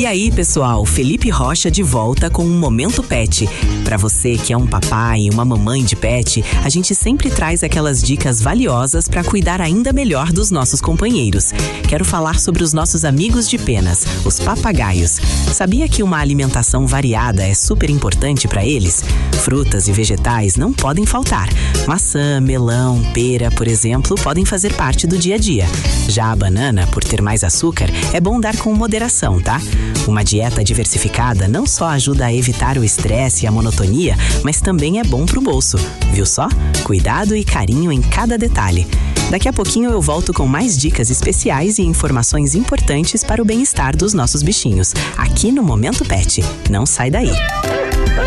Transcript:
E aí, pessoal, Felipe Rocha de volta com um Momento Pet. Para você que é um papai e uma mamãe de pet, a gente sempre traz aquelas dicas valiosas para cuidar ainda melhor dos nossos companheiros. Quero falar sobre os nossos amigos de penas, os papagaios. Sabia que uma alimentação variada é super importante para eles? Frutas e vegetais não podem faltar. Maçã, melão, pera, por exemplo, podem fazer parte do dia a dia. Já a banana, por ter mais açúcar, é bom dar com moderação, tá? Uma dieta diversificada não só ajuda a evitar o estresse e a monotonia, mas também é bom pro bolso. Viu só? Cuidado e carinho em cada detalhe. Daqui a pouquinho eu volto com mais dicas especiais e informações importantes para o bem-estar dos nossos bichinhos, aqui no Momento Pet. Não sai daí!